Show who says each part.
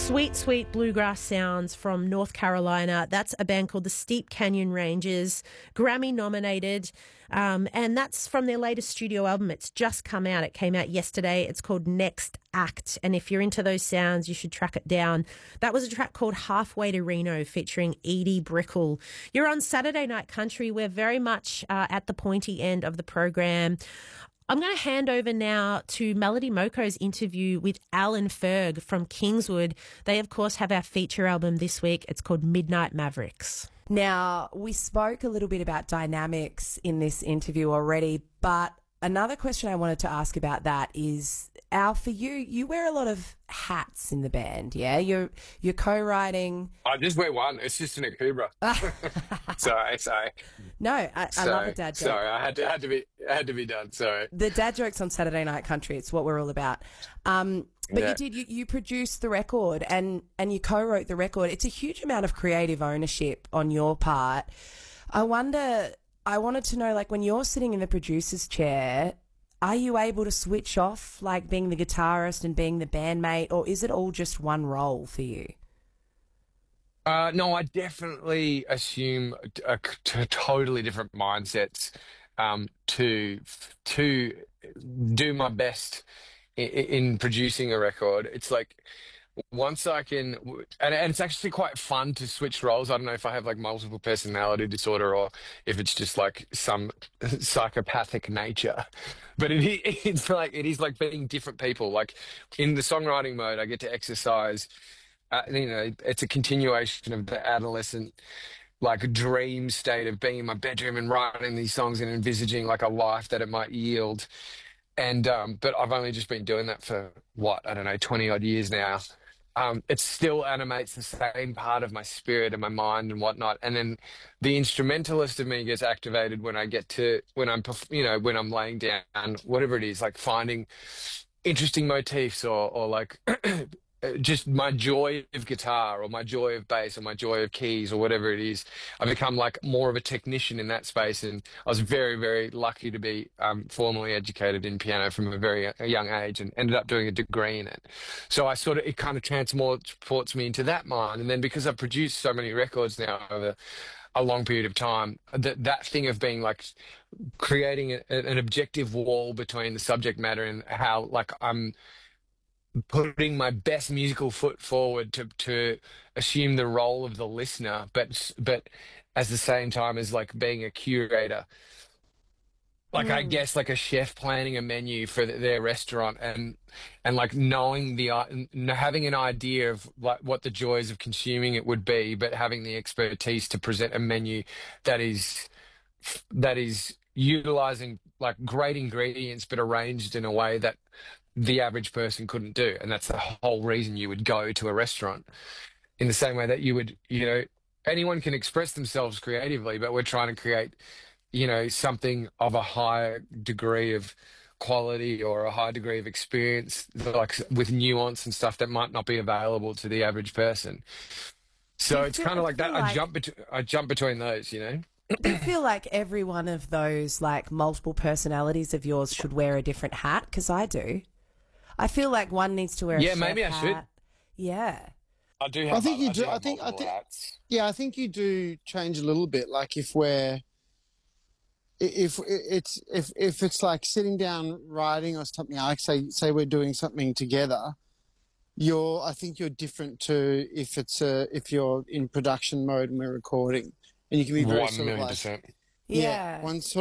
Speaker 1: Sweet, sweet bluegrass sounds from North Carolina. That's a band called the Steep Canyon Rangers, Grammy nominated, and that's from their latest studio album. It's just come out. It came out yesterday. It's called Next Act, and if you're into those sounds, you should track it down. That was a track called Halfway to Reno featuring Edie Brickell. You're on Saturday Night Country. We're very much at the pointy end of the program. I'm going to hand over now to Melody Moko's interview with Alan Ferg from Kingswood. They, of course, have our feature album this week. It's called Midnight Mavericks.
Speaker 2: Now, we spoke a little bit about dynamics in this interview already, but another question I wanted to ask about that is, Al, for you, you wear a lot of hats in the band, yeah? You're co-writing.
Speaker 3: I just wear one. It's just an Akubra. sorry.
Speaker 2: No, I love a dad joke.
Speaker 3: Sorry, I had to be done. Sorry.
Speaker 2: The dad jokes on Saturday Night Country. It's what we're all about. But
Speaker 3: yeah.
Speaker 2: you produced the record and you co-wrote the record. It's a huge amount of creative ownership on your part. I wanted to know, like, when you're sitting in the producer's chair, are you able to switch off, like being the guitarist and being the bandmate, or is it all just one role for you?
Speaker 3: No, I definitely assume totally different mindsets to do my best in producing a record. It's like, once I can, and it's actually quite fun to switch roles. I don't know if I have like multiple personality disorder or if it's just like some psychopathic nature, but it is like being different people. Like in the songwriting mode, I get to exercise. It's a continuation of the adolescent, like, dream state of being in my bedroom and writing these songs and envisaging like a life that it might yield. And but I've only just been doing that for 20 odd years now. It still animates the same part of my spirit and my mind and whatnot. And then the instrumentalist of me gets activated when I'm laying down, whatever it is, like finding interesting motifs or like just my joy of guitar or my joy of bass or my joy of keys or whatever it is. I become like more of a technician in that space. And I was very, very lucky to be formally educated in piano from a very young age and ended up doing a degree in it. So it kind of transports me into that mind. And then because I've produced so many records now over a long period of time, that thing of being like creating an objective wall between the subject matter and how like I'm putting my best musical foot forward to assume the role of the listener, but at the same time as like being a curator, like I guess like a chef planning a menu for their restaurant and like having an idea of like what the joys of consuming it would be, but having the expertise to present a menu that is utilizing like great ingredients but arranged in a way that the average person couldn't do. And that's the whole reason you would go to a restaurant. In the same way that you would, anyone can express themselves creatively, but we're trying to create, something of a higher degree of quality or a high degree of experience, like with nuance and stuff that might not be available to the average person. So it's kind of like that. I jump between those,
Speaker 2: Do you feel like every one of those like multiple personalities of yours should wear a different hat? Because I do. I feel like one needs to wear a chef
Speaker 3: maybe I
Speaker 2: hat.
Speaker 3: should.
Speaker 2: Yeah.
Speaker 3: I do have.
Speaker 4: I think you do.
Speaker 3: I
Speaker 4: I think.
Speaker 3: hats.
Speaker 4: Yeah, I think you do change a little bit. Like if it's like sitting down writing or something, like say we're doing something together. I think you're different to if you're in production mode and we're recording, and you can be very
Speaker 3: 1,000,000%.
Speaker 2: Yeah.
Speaker 4: One sort